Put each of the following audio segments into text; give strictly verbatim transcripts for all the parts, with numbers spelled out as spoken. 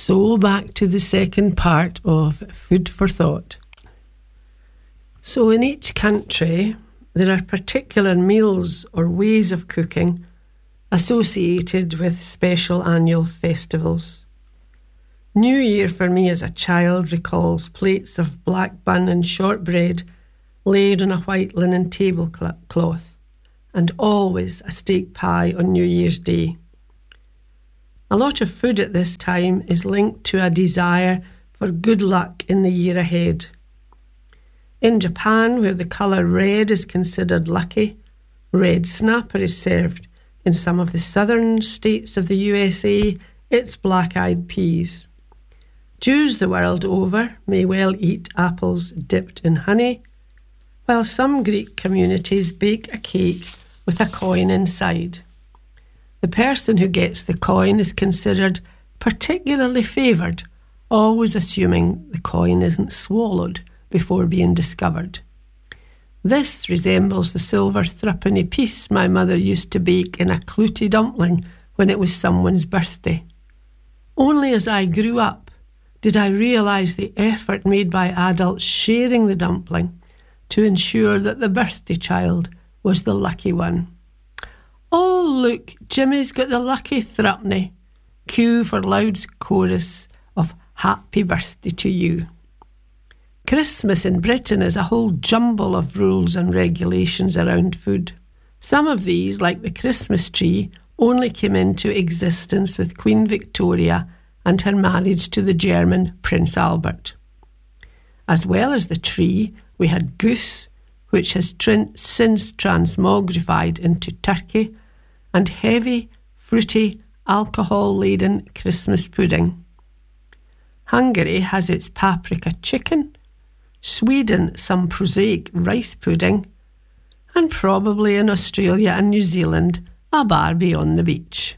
So back to the second part of Food for Thought. So in each country, there are particular meals or ways of cooking associated with special annual festivals. New Year for me as a child recalls plates of black bun and shortbread laid on a white linen tablecloth, and always a steak pie on New Year's Day. A lot of food at this time is linked to a desire for good luck in the year ahead. In Japan, where the colour red is considered lucky, red snapper is served. In some of the southern states of the U S A, it's black-eyed peas. Jews the world over may well eat apples dipped in honey, while some Greek communities bake a cake with a coin inside. The person who gets the coin is considered particularly favoured, always assuming the coin isn't swallowed before being discovered. This resembles the silver threepenny piece my mother used to bake in a clouty dumpling when it was someone's birthday. Only as I grew up did I realise the effort made by adults sharing the dumpling to ensure that the birthday child was the lucky one. Oh, look, Jimmy's got the lucky threepenny. Cue for loud chorus of happy birthday to you. Christmas in Britain is a whole jumble of rules and regulations around food. Some of these, like the Christmas tree, only came into existence with Queen Victoria and her marriage to the German Prince Albert. As well as the tree, we had goose, which has tr- since transmogrified into turkey, and heavy, fruity, alcohol-laden Christmas pudding. Hungary has its paprika chicken, Sweden some prosaic rice pudding, and probably in Australia and New Zealand a barbie on the beach.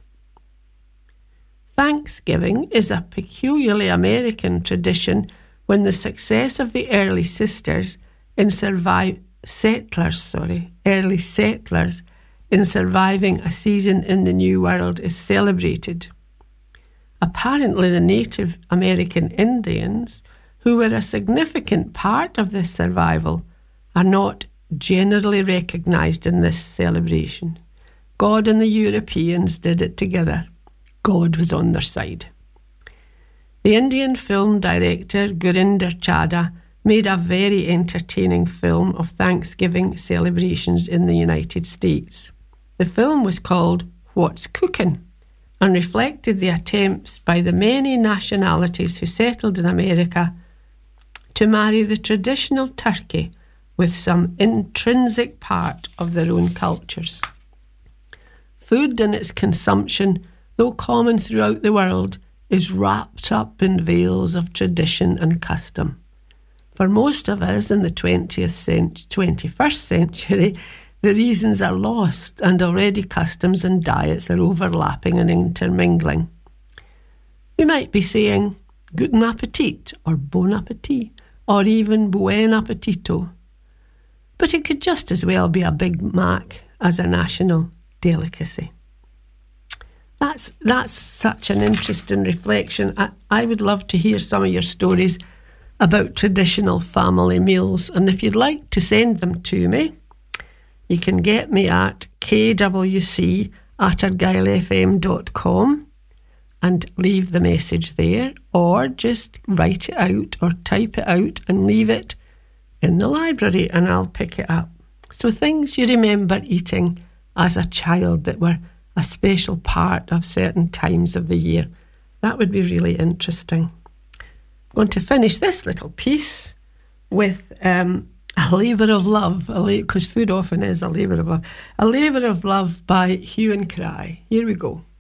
Thanksgiving is a peculiarly American tradition when the success of the early sisters in survive settlers, sorry, early settlers in surviving a season in the New World is celebrated. Apparently, the Native American Indians, who were a significant part of this survival, are not generally recognised in this celebration. God and the Europeans did it together. God was on their side. The Indian film director Gurinder Chadha made a very entertaining film of Thanksgiving celebrations in the United States. The film was called What's Cookin'? And reflected the attempts by the many nationalities who settled in America to marry the traditional turkey with some intrinsic part of their own cultures. Food and its consumption, though common throughout the world, is wrapped up in veils of tradition and custom. For most of us in the twentieth century, twenty-first century, the reasons are lost, and already customs and diets are overlapping and intermingling. We might be saying Guten Appetit or Bon Appetit or even Buen Appetito, but it could just as well be a Big Mac as a national delicacy. That's that's such an interesting reflection. I, I would love to hear some of your stories about traditional family meals, and if you'd like to send them to me, you can get me at k w c at argyle f m dot com and leave the message there, or just write it out or type it out and leave it in the library and I'll pick it up. So things you remember eating as a child that were a special part of certain times of the year. That would be really interesting. I'm going to finish this little piece with um, A Labour of Love, because food often is a labour of love. A Labour of Love by Hue and Cry. Here we go.